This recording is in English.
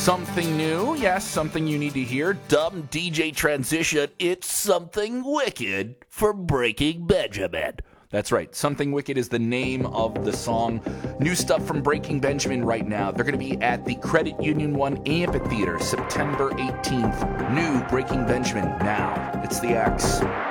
Something new, yes, something you need to hear. Dumb DJ transition. It's Something Wicked for Breaking Benjamin. That's right. Something Wicked is the name of the song. New stuff from Breaking Benjamin right now. They're going to be at the Credit Union 1 Amphitheater September 18th. New Breaking Benjamin now. It's the X.